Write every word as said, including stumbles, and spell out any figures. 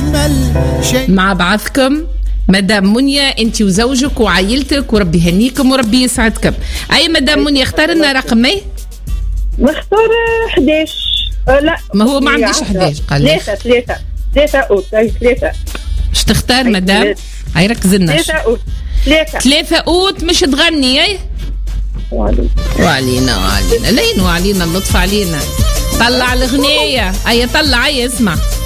مع بعضكم مدام منيا انت وزوجك وعائلتك وربي يهنيكم وربي يسعدكم. اي مدام منيا اختار لنا رقم ايه؟ نختار احداش. أه لا ما هو ما عنديش احداش. قال ثلاثة ثلاثة ثلاثة أوت ثلاثة. مش تختار مدام؟ هاي ركزنا. ثلاثة أوت ثلاثة ثلاثة أوت مش تغني اي؟ وعلينا وعلينا وعلينا لين وعلينا اللطف علينا. طلع الغنية. أي طلع أي اسمع.